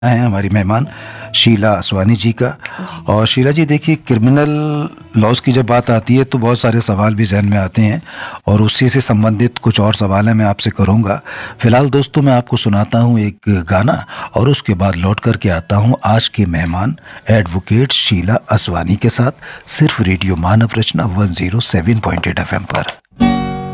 हैं हमारी मेहमान शीला आसवानी जी का। और शीला जी, देखिए, क्रिमिनल लॉज की जब बात आती है तो बहुत सारे सवाल भी जहन में आते हैं और उसी से संबंधित कुछ और सवाल हैं मैं आपसे करूंगा। फिलहाल दोस्तों, मैं आपको सुनाता हूं एक गाना और उसके बाद लौट करके आता हूं आज के मेहमान एडवोकेट शीला आसवानी के साथ, सिर्फ रेडियो मानव रचना 107.8 FM पर।